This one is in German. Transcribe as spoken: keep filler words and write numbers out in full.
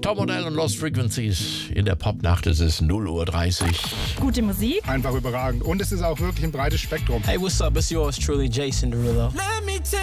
Tom Odell und Lost Frequencies in der Popnacht. Es ist null Uhr dreißig. Gute Musik. Einfach überragend. Und es ist auch wirklich ein breites Spektrum. Hey, what's up? It's yours truly, Jason Derulo.